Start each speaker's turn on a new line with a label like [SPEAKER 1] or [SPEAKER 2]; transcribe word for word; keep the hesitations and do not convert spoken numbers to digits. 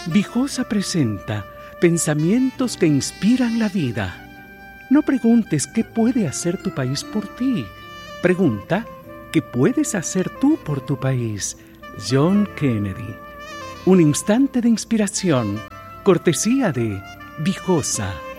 [SPEAKER 1] Vijosa presenta pensamientos que inspiran la vida. No preguntes qué puede hacer tu país por ti. Pregunta qué puedes hacer tú por tu país. John Kennedy. Un instante de inspiración, cortesía de Vijosa.